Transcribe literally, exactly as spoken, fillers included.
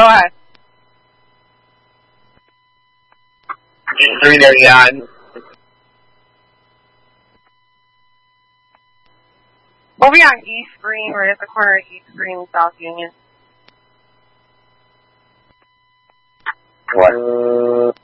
ahead. Just three ninety-nine. We'll be on East Green, right at the corner of East Green and South Union. What?